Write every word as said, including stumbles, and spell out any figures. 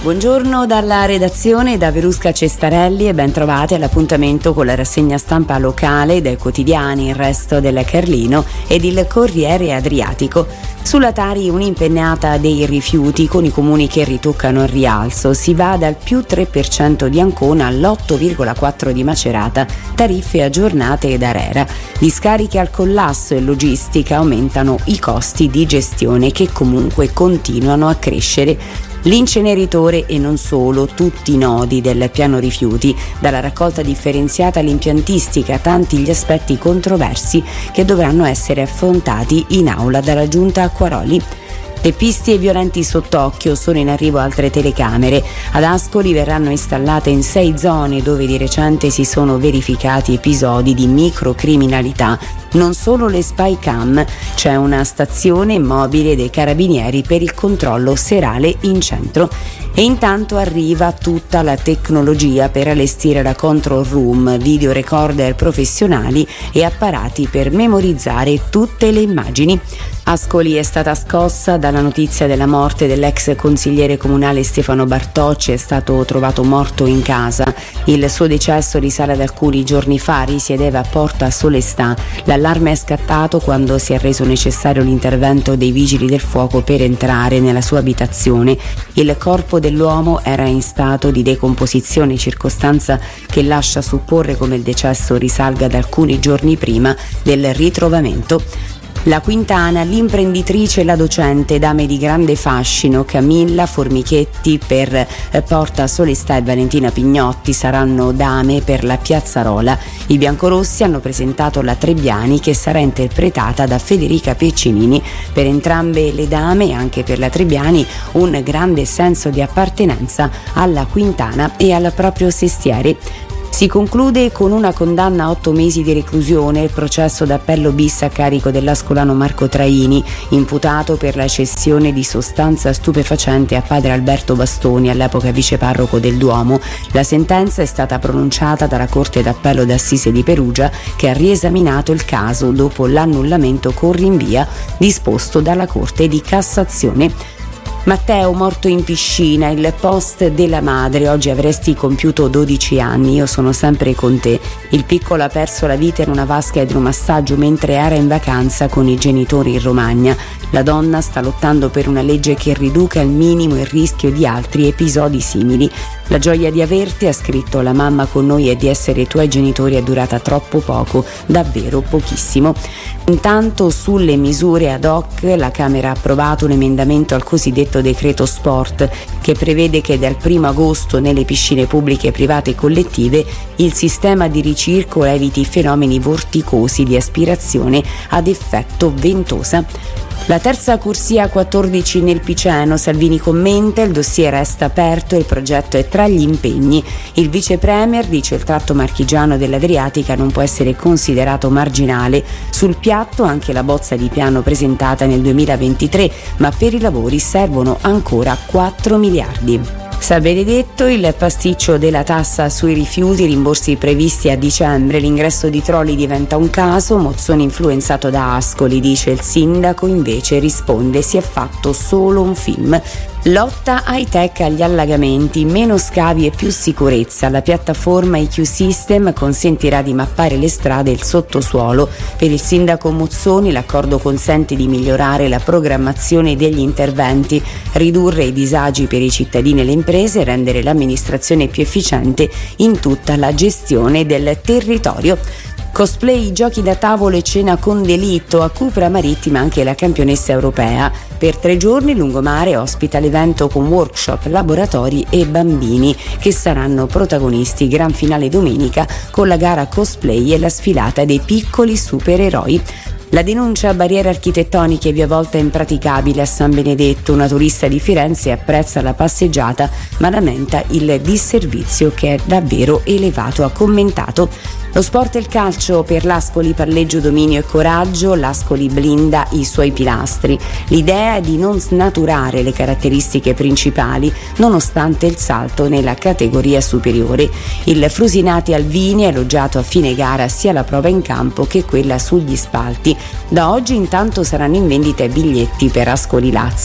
Buongiorno dalla redazione da Verusca Cestarelli e ben trovati all'appuntamento con la rassegna stampa locale dai quotidiani Il Resto del Carlino ed il Corriere Adriatico. Sulla Tari un'impennata dei rifiuti con i comuni che ritoccano il rialzo. Si va dal più tre per cento di Ancona all'otto virgola quattro per cento di Macerata, tariffe aggiornate ed Arera. Discariche al collasso e logistica aumentano i costi di gestione che comunque continuano a crescere. L'inceneritore e non solo, tutti i nodi del piano rifiuti, dalla raccolta differenziata all'impiantistica, tanti gli aspetti controversi che dovranno essere affrontati in aula dalla Giunta Acquaroli. Teppisti e violenti sott'occhio, sono in arrivo altre telecamere. Ad Ascoli verranno installate in sei zone dove di recente si sono verificati episodi di microcriminalità. Non solo le spy cam, c'è una stazione mobile dei carabinieri per il controllo serale in centro. E intanto arriva tutta la tecnologia per allestire la control room, video recorder professionali e apparati per memorizzare tutte le immagini. Ascoli è stata scossa dalla notizia della morte dell'ex consigliere comunale Stefano Bartocci, è stato trovato morto in casa. Il suo decesso risale ad alcuni giorni fa, risiedeva a Porta Solestà. L'allarme è scattato quando si è reso necessario l'intervento dei vigili del fuoco per entrare nella sua abitazione. Il corpo dell'uomo era in stato di decomposizione, circostanza che lascia supporre come il decesso risalga ad alcuni giorni prima del ritrovamento. La Quintana, l'imprenditrice e la docente, dame di grande fascino, Camilla Formichetti per Porta Solestà e Valentina Pignotti saranno dame per la Piazzarola. I biancorossi hanno presentato la Trebbiani, che sarà interpretata da Federica Peccinini. Per entrambe le dame e anche per la Trebbiani un grande senso di appartenenza alla Quintana e al proprio sestiere. Si conclude con una condanna a otto mesi di reclusione il processo d'appello bis a carico dell'ascolano Marco Traini, imputato per la cessione di sostanza stupefacente a padre Alberto Bastoni, all'epoca viceparroco del Duomo. La sentenza è stata pronunciata dalla Corte d'Appello d'Assise di Perugia, che ha riesaminato il caso dopo l'annullamento con rinvia disposto dalla Corte di Cassazione. Matteo morto in piscina, il post della madre: oggi avresti compiuto dodici anni, io sono sempre con te. Il piccolo ha perso la vita in una vasca idromassaggio mentre era in vacanza con i genitori in Romagna. La donna sta lottando per una legge che riduca al minimo il rischio di altri episodi simili. La gioia di averti, ha scritto la mamma con noi, e di essere i tuoi genitori è durata troppo poco, davvero pochissimo. Intanto sulle misure ad hoc la Camera ha approvato un emendamento al cosiddetto decreto sport che prevede che dal primo agosto nelle piscine pubbliche, private e collettive il sistema di ricircolo eviti fenomeni vorticosi di aspirazione ad effetto ventosa. La terza corsia quattordici nel Piceno, Salvini commenta: il dossier resta aperto e il progetto è tra gli impegni. Il vice premier dice: il tratto marchigiano dell'Adriatica non può essere considerato marginale. Sul piatto anche la bozza di piano presentata nel duemilaventitré, ma per i lavori servono ancora quattro miliardi. San Benedetto, il pasticcio della tassa sui rifiuti, rimborsi previsti a dicembre, l'ingresso di Trolli diventa un caso, Mozzoni influenzato da Ascoli, dice il sindaco, invece risponde: si è fatto solo un film. Lotta high-tech agli allagamenti, meno scavi e più sicurezza. La piattaforma I Q System consentirà di mappare le strade e il sottosuolo. Per il sindaco Mozzoni l'accordo consente di migliorare la programmazione degli interventi, ridurre i disagi per i cittadini e le imprese e rendere l'amministrazione più efficiente in tutta la gestione del territorio. Cosplay, giochi da tavolo e cena con delitto. A Cupra Marittima anche la campionessa europea. Per tre giorni Lungomare ospita l'evento con workshop, laboratori e bambini che saranno protagonisti. Gran finale domenica con la gara cosplay e la sfilata dei piccoli supereroi. La denuncia a barriere architettoniche, via volta impraticabile a San Benedetto. Una turista di Firenze apprezza la passeggiata ma lamenta il disservizio che è davvero elevato, ha commentato. Lo sport e il calcio, per l'Ascoli palleggio, dominio e coraggio, l'Ascoli blinda i suoi pilastri. L'idea è di non snaturare le caratteristiche principali nonostante il salto nella categoria superiore. Il Frusinati Alvini ha elogiato a fine gara sia la prova in campo che quella sugli spalti. Da oggi intanto saranno in vendita i biglietti per Ascoli Lazio.